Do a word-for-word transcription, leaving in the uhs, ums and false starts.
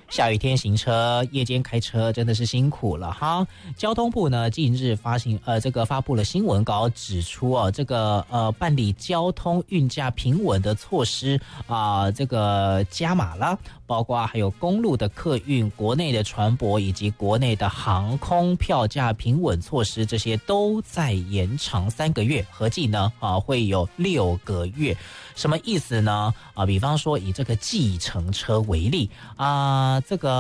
下雨天行车、夜间开车真的是辛苦了哈。交通部呢近日发行呃这个发布了新闻稿，指出哦这个呃办理交通运价平稳的措施啊、呃、这个加码了，包括还有公路的客运、国内的船舶以及国内的航空票价平稳措施，这些都在延长三个月，合计呢啊会有六个月。什么意思呢？啊，比方说以这个计程车为例啊、呃，这个。